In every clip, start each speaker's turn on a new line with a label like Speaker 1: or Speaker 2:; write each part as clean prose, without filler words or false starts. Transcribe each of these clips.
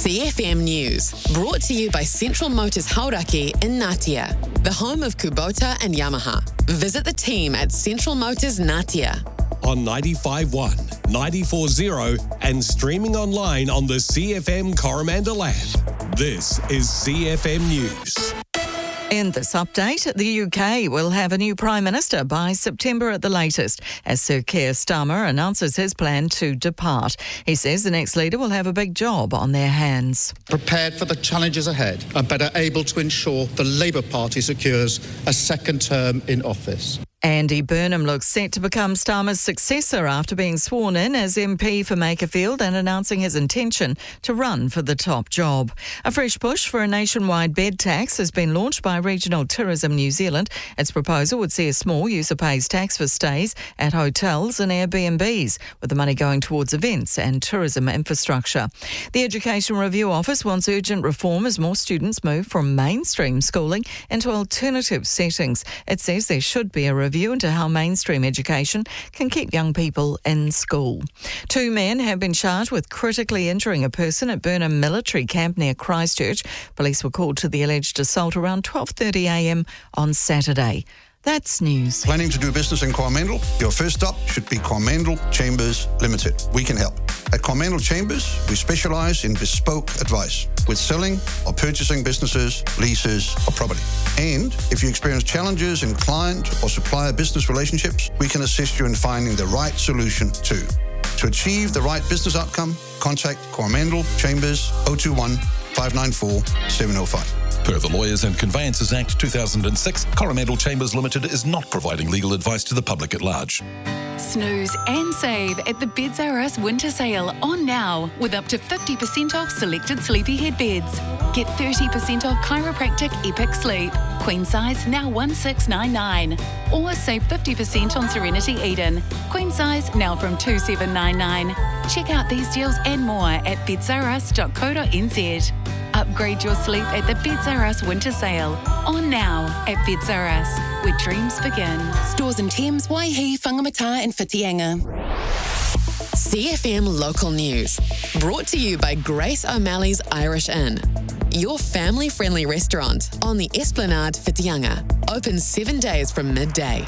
Speaker 1: CFM News, brought to you by Central Motors Hauraki in Ngatea, the home of Kubota and Yamaha. Visit the team at Central Motors Ngatea.
Speaker 2: On 95.1, 94.0 and streaming online on the CFM Coromandel app. This is CFM News.
Speaker 3: In this update, the UK will have a new Prime Minister by September at the latest, as Sir Keir Starmer announces his plan to depart. He says the next leader will have a big job on their hands.
Speaker 4: Prepared for the challenges ahead and better able to ensure the Labour Party secures a second term in office.
Speaker 3: Andy Burnham looks set to become Starmer's successor after being sworn in as MP for Makerfield and announcing his intention to run for the top job. A fresh push for a nationwide bed tax has been launched by Regional Tourism New Zealand. Its proposal would see a small user pays tax for stays at hotels and Airbnbs, with the money going towards events and tourism infrastructure. The Education Review Office wants urgent reform as more students move from mainstream schooling into alternative settings. It says there should be a review into how mainstream education can keep young people in school. 2 men have been charged with critically injuring a person at Burnham Military Camp near Christchurch. Police were called to the alleged assault around 12:30 a.m. on Saturday. That's news.
Speaker 5: Planning to do business in Coromandel? Your first stop should be Coromandel Chambers Limited. We can help. At Coromandel Chambers, we specialise in bespoke advice with selling or purchasing businesses, leases or property. And if you experience challenges in client or supplier business relationships, we can assist you in finding the right solution too. To achieve the right business outcome, contact Coromandel Chambers 021 594 705.
Speaker 6: Per the Lawyers and Conveyances Act 2006, Coromandel Chambers Limited is not providing legal advice to the public at large.
Speaker 7: Snooze and save at the Beds R Us winter sale on now with up to 50% off selected sleepyhead beds. Get 30% off chiropractic Epic Sleep. Queen size now $1,699. Or save 50% on Serenity Eden. Queen size now from $2,799. Check out these deals and more at bedsrus.co.nz. Upgrade your sleep at the Beds R Us winter sale. On now at Beds R Us, where dreams begin.
Speaker 1: Stores in Thames, Waihi, Whangamata and Whitianga. CFM Local News, brought to you by Grace O'Malley's Irish Inn. Your family-friendly restaurant on the Esplanade, Whitianga. Open 7 days from midday.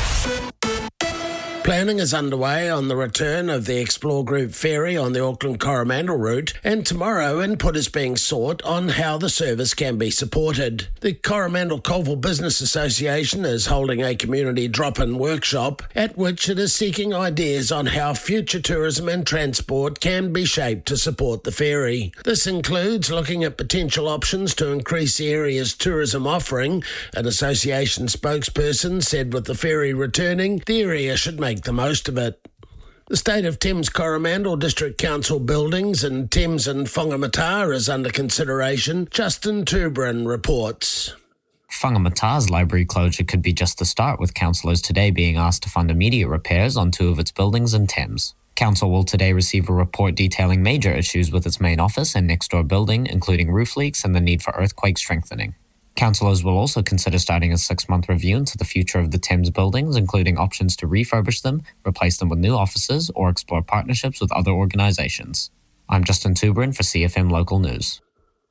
Speaker 8: Planning is underway on the return of the Explore Group ferry on the Auckland Coromandel route, and tomorrow input is being sought on how the service can be supported. The Coromandel Colville Business Association is holding a community drop-in workshop at which it is seeking ideas on how future tourism and transport can be shaped to support the ferry. This includes looking at potential options to increase the area's tourism offering. An association spokesperson said with the ferry returning, the area should make the most of it. The State of Thames Coromandel District Council buildings in Thames and Whangamata is under consideration. Justin Tubrin reports.
Speaker 9: Whangamata's library closure could be just the start, with councillors today being asked to fund immediate repairs on 2 of its buildings in Thames. Council will today receive a report detailing major issues with its main office and next-door building, including roof leaks and the need for earthquake strengthening. Councillors will also consider starting a 6-month review into the future of the Thames buildings, including options to refurbish them, replace them with new offices, or explore partnerships with other organisations. I'm Justin Tubrin for CFM Local News.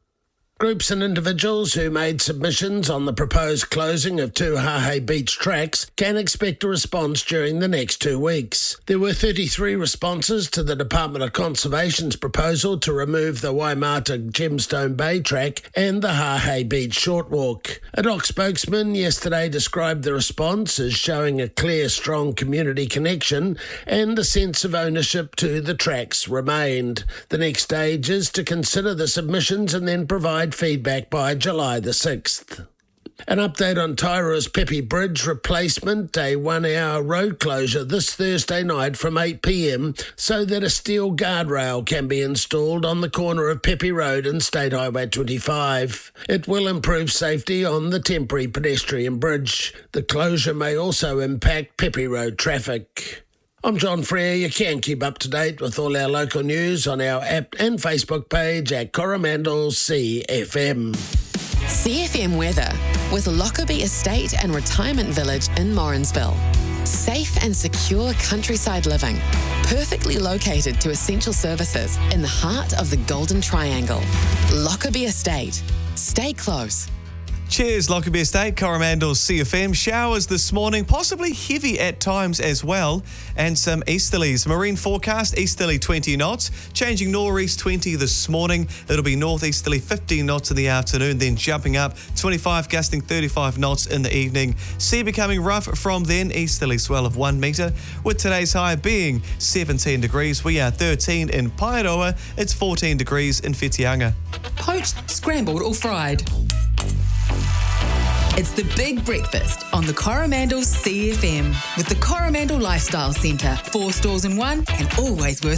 Speaker 8: Groups and individuals who made submissions on the proposed closing of 2 Hahei Beach tracks can expect a response during the next 2 weeks. There were 33 responses to the Department of Conservation's proposal to remove the Waimata Gemstone Bay track and the Hahei Beach short walk. A DOC spokesman yesterday described the response as showing a clear, strong community connection and a sense of ownership to the tracks remained. The next stage is to consider the submissions and then provide feedback by July the 6th. An update on Tairoa's Pepe Bridge replacement, a 1-hour road closure this Thursday night from 8 p.m. so that a steel guardrail can be installed on the corner of Pepe Road and State Highway 25. It will improve safety on the temporary pedestrian bridge. The closure may also impact Pepe Road traffic. I'm John Frere. You can keep up to date with all our local news on our app and Facebook page at Coromandel CFM.
Speaker 1: CFM weather with Lockerbie Estate and Retirement Village in Morrinsville. Safe and secure countryside living, Perfectly located to essential services in the heart of the Golden Triangle. Lockerbie Estate. Stay close.
Speaker 10: Cheers, Lockerbie Estate, Coromandel CFM. Showers this morning, possibly heavy at times as well, and some easterlies. Marine forecast, easterly 20 knots, changing northeast 20 this morning. It'll be northeasterly 15 knots in the afternoon, then jumping up 25, gusting 35 knots in the evening. Sea becoming rough from then, easterly swell of 1 metre, with today's high being 17 degrees. We are 13 in Paeroa, it's 14 degrees in Whitianga.
Speaker 11: Poached, scrambled or fried. It's the big breakfast on the Coromandel CFM with the Coromandel Lifestyle Centre. 4 stores in one and always worth